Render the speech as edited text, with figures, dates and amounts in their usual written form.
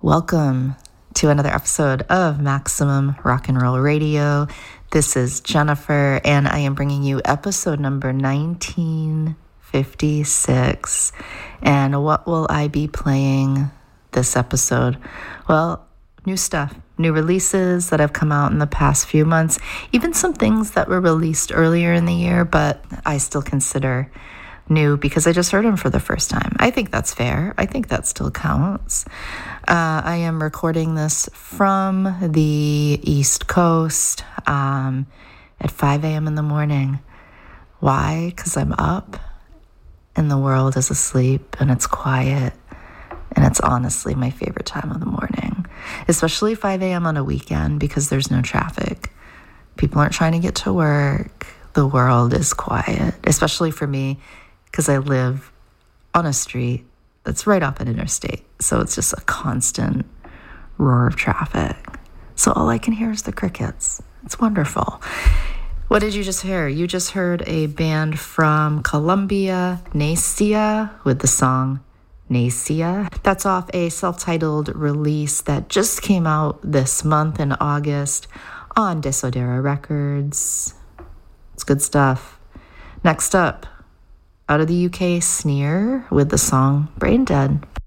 Welcome to another episode of Maximum Rock and Roll Radio. This is Jennifer, and I am bringing you episode number 1956. And what will I be playing this episode? Well, new stuff, new releases that have come out in the past few months, even some things that were released earlier in the year, but I still consider new because I just heard them for the first time. I think that's fair. I think that still counts. I am recording this from the East Coast at 5 a.m. in the morning. Why? Because I'm up and the world is asleep and it's quiet. And it's honestly my favorite time of the morning, especially 5 a.m. on a weekend because there's no traffic. People aren't trying to get to work. The world is quiet, especially for me because I live on a street that's right off an interstate. So it's just a constant roar of traffic. So all I can hear is the crickets. It's wonderful. What did you just hear? You just heard a band from Colombia, Nacia, with the song Nacia. That's off a self-titled release that just came out this month in August on Desodera Records. It's good stuff. Next up, out of the UK, Sneer with the song Brain Dead.